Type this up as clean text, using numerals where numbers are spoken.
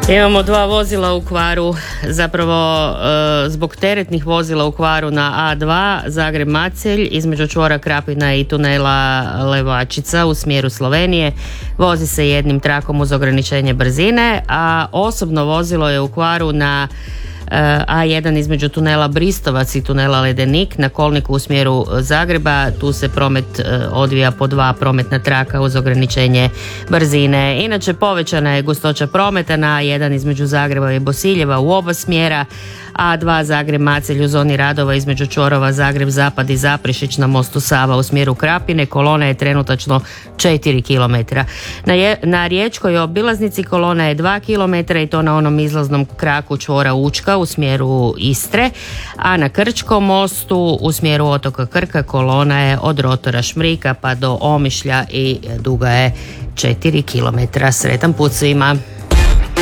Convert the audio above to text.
Imamo dva vozila u kvaru, zapravo zbog teretnih vozila u kvaru na A2 Zagreb-Macelj između čvora Krapina i tunela Levačica u smjeru Slovenije. Vozi se jednim trakom uz ograničenje brzine, a osobno vozilo je u kvaru na A1 između tunela Bristovac i tunela Ledenik na kolniku u smjeru Zagreba. Tu se promet odvija po dva prometna traka uz ograničenje brzine. Inače povećana je gustoća prometa na A1 između Zagreba i Bosiljeva u oba smjera, A2 Zagreb-Macelj u zoni radova između čvorova Zagreb-Zapad i Zaprešić na mostu Sava u smjeru Krapine. Kolona je trenutačno 4 km. Na riječkoj obilaznici kolona je 2 km i to na onom izlaznom kraku čvora Učka u smjeru Istre, a na Krčkom mostu u smjeru otoka Krka kolona je od rotora Šmrika pa do Omišlja i duga je 4 km. Sretan put svima!